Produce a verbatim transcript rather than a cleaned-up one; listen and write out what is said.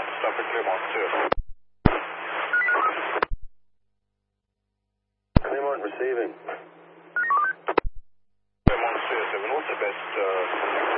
Clermont, stop at Clermont two. Clermont receiving. Clermont two, seven, what's the best uh, contact